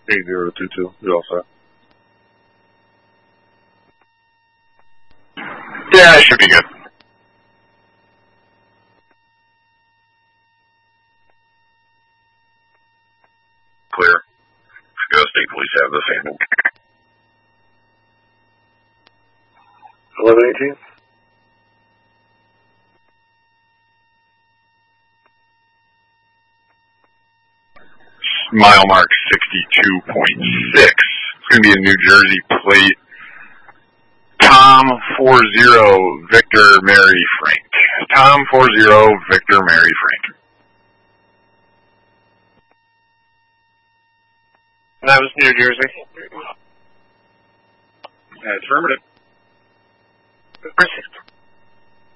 8022. You're all set. Yeah, it should be good. Clear. Chicago State Police have this handled. 1118. Mile mark 62.6. It's going to be a New Jersey plate. Tom 40 Victor Mary Frank. Tom 40 Victor Mary Frank. That was New Jersey. Affirmative. Received.